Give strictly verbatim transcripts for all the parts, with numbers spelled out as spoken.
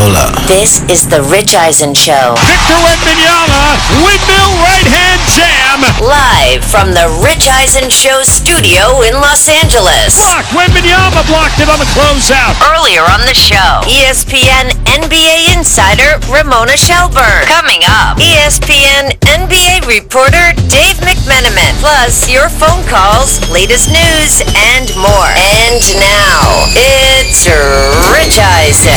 Fella. This is the Rich Eisen Show. Victor Wembanyama, windmill right-hand jam. Live from the Rich Eisen Show studio in Los Angeles. Block, Wembanyama blocked it on the closeout. Earlier on the show, E S P N N B A insider Ramona Shelburne. Coming up, E S P N N B A reporter Dave McMenamin. Plus, your phone calls, latest news, and more. And now, it's Rich Eisen.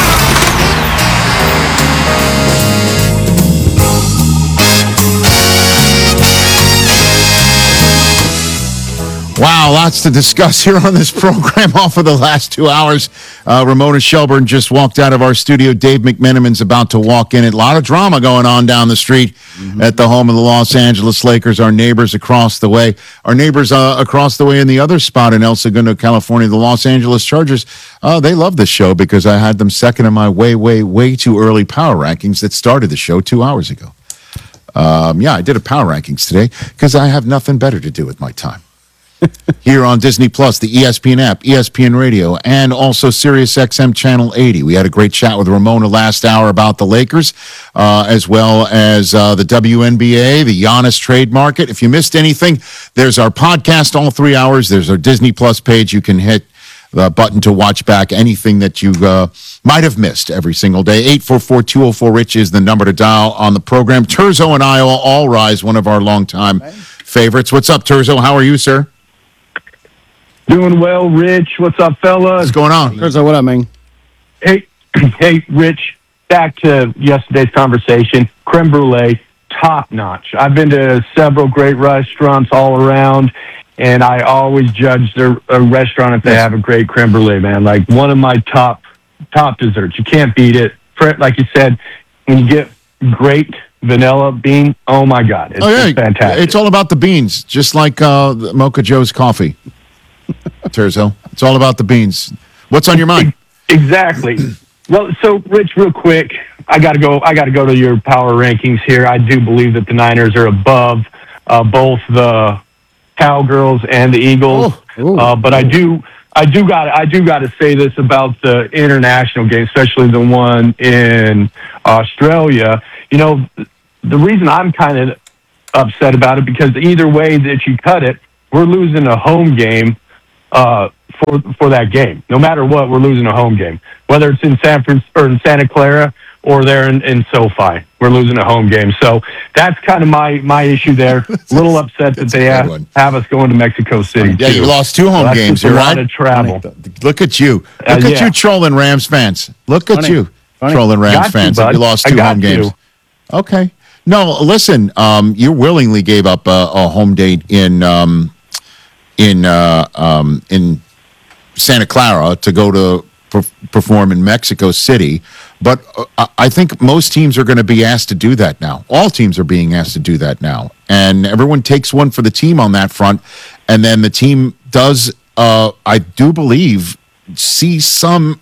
Wow, lots to discuss here on this program off of the last two hours. Uh, Ramona Shelburne just walked out of our studio. Dave McMenamin's about to walk in. A lot of drama going on down the street mm-hmm. at the home of the Los Angeles Lakers, our neighbors across the way. Our neighbors uh, across the way in the other spot in El Segundo, California, the Los Angeles Chargers, uh, they love this show because I had them second in my way, way, way too early power rankings that started the show two hours ago. Um, yeah, I did a power rankings today because I have nothing better to do with my time. Here on Disney Plus, the E S P N app, E S P N Radio, and also Sirius X M Channel eighty. We had a great chat with Ramona last hour about the Lakers, uh, as well as uh, the W N B A, the Giannis trade market. If you missed anything, there's our podcast all three hours. There's our Disney Plus page. You can hit the button to watch back anything that you uh, might have missed every single day. eight four four, two oh four, RICH is the number to dial on the program. Turzo and I will all rise, one of our longtime favorites. What's up, Turzo? How are you, sir? Doing well, Rich. What's up, fellas? What's going on? Turzo, what up, man? Hey, hey, Rich. Back to yesterday's conversation. Creme brulee, top notch. I've been to several great restaurants all around, and I always judge their a restaurant if they have a great creme brulee, man. Like one of my top top desserts. You can't beat it. Like you said, when you get great vanilla bean, oh my God, it's, oh, yeah. it's fantastic. It's all about the beans, just like uh, Mocha Joe's coffee. Turzo, it's all about the beans. What's on your mind? Exactly. Well, so Rich, real quick, I got to go. I got to go to your power rankings here. I do believe that the Niners are above uh, both the Cowgirls and the Eagles. Oh, uh, but I do, I do got, I do got to say this about the international game, especially the one in Australia. You know, the reason I'm kind of upset about it because either way that you cut it, we're losing a home game. Uh, for for that game, no matter what, we're losing a home game. Whether it's in San Francisco or in Santa Clara or there in, in SoFi, we're losing a home game. So that's kind of my my issue there. A little upset that they have, have us going to Mexico City. Yeah, too. you lost two home so games. You're right. A lot of travel. Look at you. Look uh, at yeah. you, trolling Rams fans. Look at Funny. you, Funny. trolling Rams Got fans. You, you lost two home games. You. Okay. No, listen. Um, you willingly gave up a, a home date in um, in uh, um, in. Santa Clara to go to per- perform in Mexico City, but uh, I think most teams are going to be asked to do that now. All teams are being asked to do that now, and everyone takes one for the team on that front, and then the team does, uh, I do believe, see some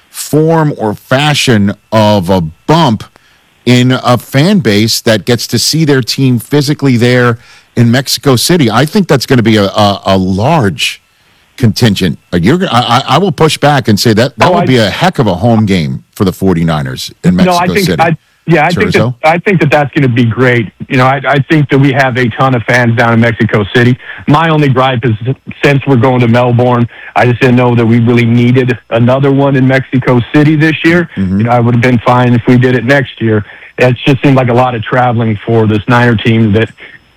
form or fashion of a bump in a fan base that gets to see their team physically there in Mexico City. I think that's going to be a, a, a large contingent. You're, I, I will push back and say that that oh, would I, be a heck of a home game for the 49ers in Mexico no, I think, City. I, yeah, I think, that, I think that that's going to be great. You know, I, I think that we have a ton of fans down in Mexico City. My only gripe is since we're going to Melbourne, I just didn't know that we really needed another one in Mexico City this year. Mm-hmm. You know, I would have been fine if we did it next year. It just seemed like a lot of traveling for this Niner team that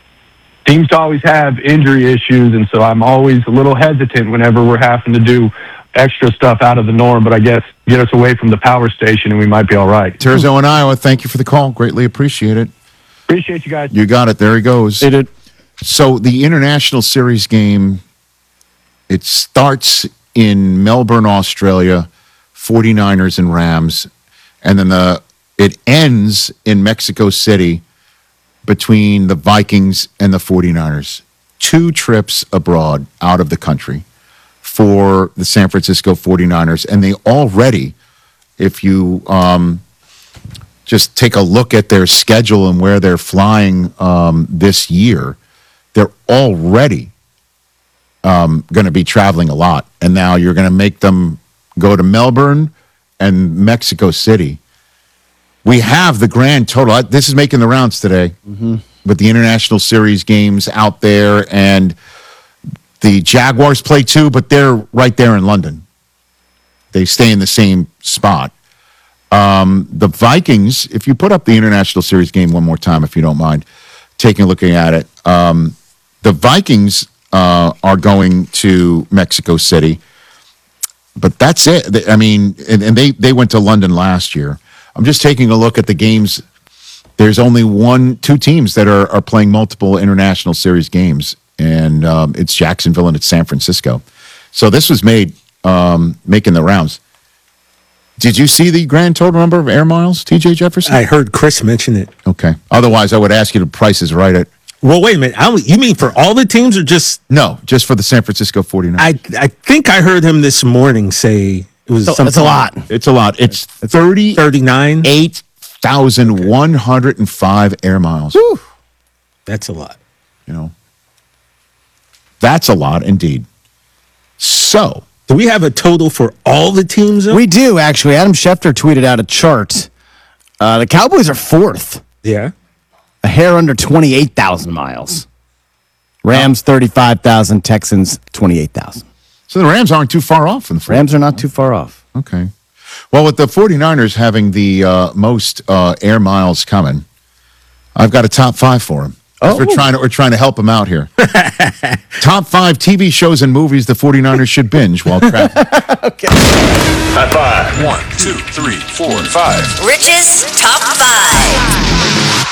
seems to always have injury issues, and so I'm always a little hesitant whenever we're having to do extra stuff out of the norm, but I guess get us away from the power station and we might be all right. Turzo in Iowa, thank you for the call. Greatly appreciate it. Appreciate you guys. You got it. There he goes. Did it. So the International Series game, it starts in Melbourne, Australia, 49ers and Rams, and then the it ends in Mexico City between the Vikings and the 49ers. Two trips abroad out of the country for the San Francisco 49ers. And they already, if you um, just take a look at their schedule and where they're flying um, this year, they're already um, going to be traveling a lot. And now you're going to make them go to Melbourne and Mexico City, we have the grand total. This is making the rounds today mm-hmm. with the International Series games out there, and the Jaguars play too, but they're right there in London. They stay in the same spot. Um, the Vikings, if you put up the International Series game one more time, if you don't mind, taking a look at it, um, the Vikings uh, are going to Mexico City, but that's it. I mean, and, and they, they went to London last year. I'm just taking a look at the games. There's only one, two teams that are, are playing multiple International Series games, and um, it's Jacksonville and it's San Francisco. So this was made, um, making the rounds. Did you see the grand total number of air miles, T J Jefferson? I heard Chris mention it. Okay. Otherwise, I would ask you to price is right at. Well, wait a minute. I, you mean for all the teams or just? No, just for the San Francisco forty-niners. I I think I heard him this morning say it was so, something. It's a lot. It's a lot. It's thirty, thirty-nine eight thousand one hundred five air miles. Whew. That's a lot. You know, that's a lot indeed. So, do we have a total for all the teams? Though? We do, actually. Adam Schefter tweeted out a chart. Uh, the Cowboys are fourth. Yeah. A hair under twenty-eight thousand miles. Rams, thirty-five thousand. Texans, twenty-eight thousand. So the Rams aren't too far off from the Rams are not too far off. Okay. Well, with the forty-niners having the uh, most uh, air miles coming, I've got a top five for them. Oh. We're trying to we're trying to help them out here. Top five T V shows and movies the forty-niners should binge while traveling. Okay. High five. One, two, three, four, five. Rich's top five.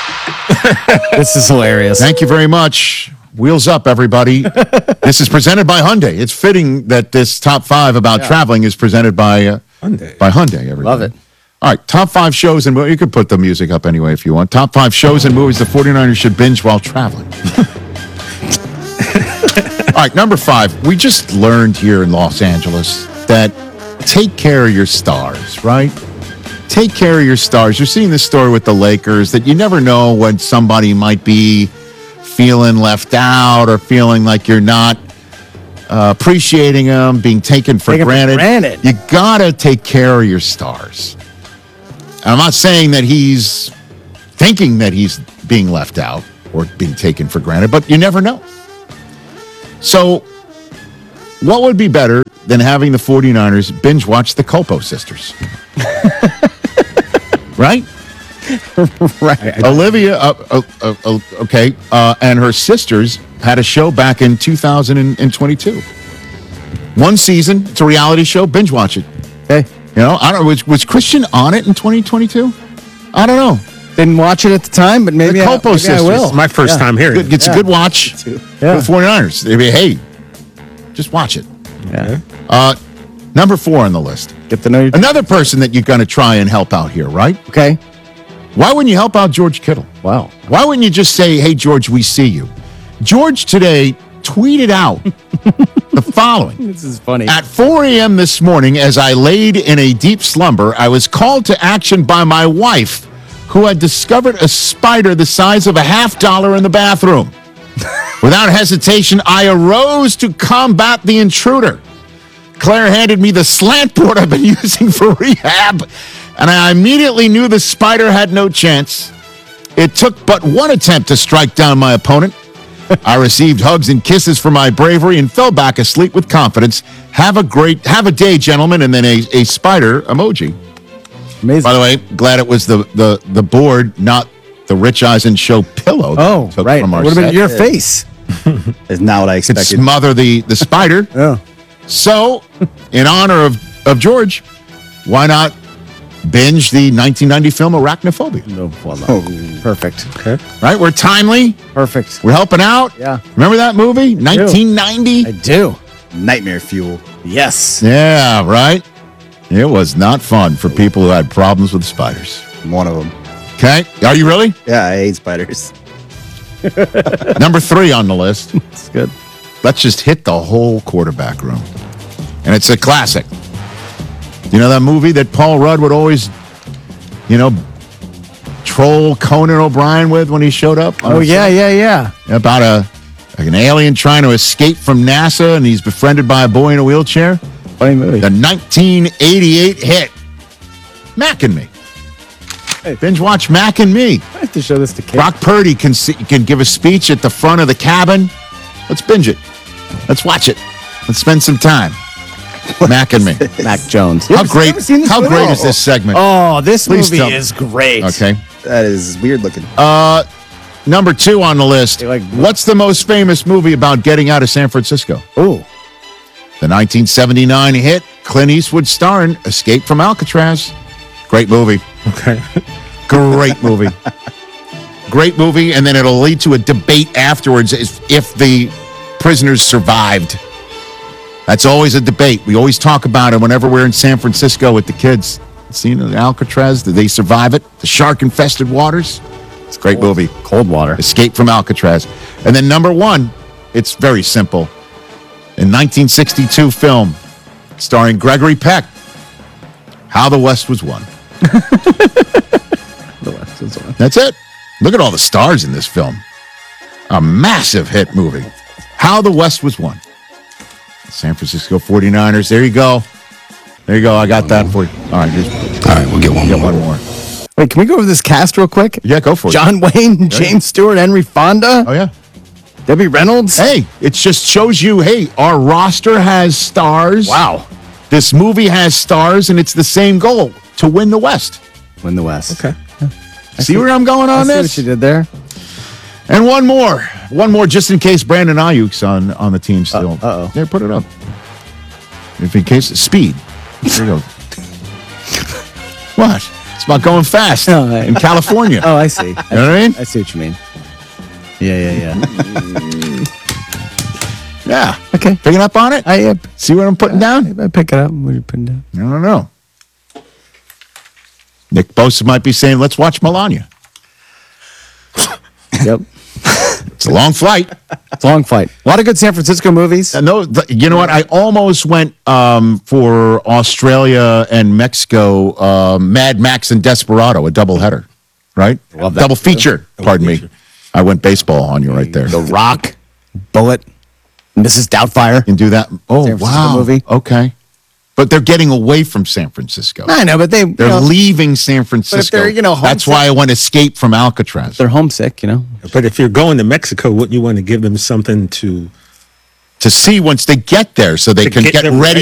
This is hilarious. Thank you very much. Wheels up, everybody. This is presented by Hyundai. It's fitting that this top five about yeah. traveling is presented by uh, Hyundai. By Hyundai, everybody. Love it. All right, top five shows and movies. You could put the music up anyway if you want. Top five shows and movies the forty-niners should binge while traveling. All right, number five. We just learned here in Los Angeles that take care of your stars, right? Take care of your stars. You're seeing this story with the Lakers that you never know when somebody might be feeling left out or feeling like you're not uh, appreciating them, being taken for taken granted. For granted. You got to take care of your stars. I'm not saying that he's thinking that he's being left out or being taken for granted, but you never know. So, what would be better than having the forty-niners binge watch the Culpo sisters? Right? Right. Olivia, uh, uh, uh, okay, uh, and her sisters had a show back in two thousand twenty-two. One season, it's a reality show, binge watch it. Okay. You know, I don't know, was, was Christian on it in twenty twenty-two? I don't know. Didn't watch it at the time, but maybe, the I, Culpo maybe sisters. I will. It's my first yeah. time hearing it. It's yeah. a good watch Yeah. for the forty-niners. They'd be, hey, just watch it. Yeah. Uh, number four on the list. Get to know your Another person that you're going to try and help out here, right? Okay. Why wouldn't you help out George Kittle? Wow. Why wouldn't you just say, hey, George, we see you? George today tweeted out the following. This is funny. At four a.m. this morning, as I laid in a deep slumber, I was called to action by my wife, who had discovered a spider the size of a half dollar in the bathroom. Without hesitation, I arose to combat the intruder. Claire handed me the slant board I've been using for rehab, and I immediately knew the spider had no chance. It took but one attempt to strike down my opponent. I received hugs and kisses for my bravery and fell back asleep with confidence. Have a great, have a day, gentlemen, and then a, a spider emoji. Amazing. By the way, glad it was the, the, the board, not the Rich Eisen show pillow. that Oh, we took right. From our Would have been set. your face. Is not what I Could expected. smother the, the spider. Yeah. So, in honor of, of George, why not binge the nineteen ninety film Arachnophobia? No, well, no. Perfect. Okay. Right? We're timely. Perfect. We're helping out. Yeah. Remember that movie? nineteen ninety? I do. Nightmare fuel. Yes. Yeah, right? It was not fun for people who had problems with spiders. I'm one of them. Okay? Are you really? Yeah, I hate spiders. Number three on the list. It's good. Let's just hit the whole quarterback room. And it's a classic. You know that movie that Paul Rudd would always, you know, troll Conan O'Brien with when he showed up? Oh, yeah, yeah, yeah. About a like an alien trying to escape from NASA, and he's befriended by a boy in a wheelchair. Funny movie. The nineteen eighty-eight hit, Mac and Me. Binge watch Mac and Me. I have to show this to kids. Brock Purdy can see, can give a speech at the front of the cabin. Let's binge it. Let's watch it. Let's spend some time. Mac and Me. Mac Jones. How great? Never seen this How movie? great is this segment? Oh, this Please movie tell- is great. Okay. That is weird looking. Uh, number two on the list. Like- What's the most famous movie about getting out of San Francisco? Ooh. The nineteen seventy-nine hit Clint Eastwood starring Escape from Alcatraz. Great movie. Okay. Great movie. Great movie, and then it'll lead to a debate afterwards if, if the prisoners survived. That's always a debate. We always talk about it whenever we're in San Francisco with the kids. Seen Alcatraz? Did they survive it? The shark-infested waters? It's a great movie. Cold water. Escape from Alcatraz. And then number one, it's very simple. In nineteen sixty-two film starring Gregory Peck, How the West Was Won. That's it. Look at all the stars in this film. A massive hit movie. How the West Was Won. San Francisco forty-niners. There you go. There you go. I got that for you. All right. Just, All right, we'll get one get more. one more. Wait, can we go over this cast real quick? Yeah, go for it. John Wayne, James Stewart, Henry Fonda, Oh, yeah. Debbie Reynolds. Hey, it just shows you, hey, our roster has stars. Wow. This movie has stars, and it's the same goal, to win the West. Win the West. Okay. See where I'm going I on see this? what you did there. And one more. One more just in case Brandon Ayuk's on, on the team still. Uh, uh-oh. There, put it up. If in case, speed. There you go. What? It's about going fast Oh, I- in California. Oh, I see. You know what I mean? I see what you mean. Yeah, yeah, yeah. Yeah. Okay. Picking up on it? I, uh, See what I'm putting down? I pick it up. What are you putting down? I don't know. Nick Bosa might be saying, let's watch Melania. Yep. It's a long flight. It's a long flight. A lot of good San Francisco movies. Uh, No, th- you know what? I almost went um, for Australia and Mexico, uh, Mad Max and Desperado, a doubleheader, right? Love that Double too. feature. Pardon me. I went baseball on you right there. The Rock, Bullet, Missus Doubtfire. You can do that. Oh, San Francisco wow. movie. Okay. But they're getting away from San Francisco. I know, but they you They're know, leaving San Francisco. they're, you know, That's homesick- why I went Escape from Alcatraz. they're homesick. You know. But if you're going to Mexico, wouldn't you want to give them something to To see once they get there so they To can get get them ready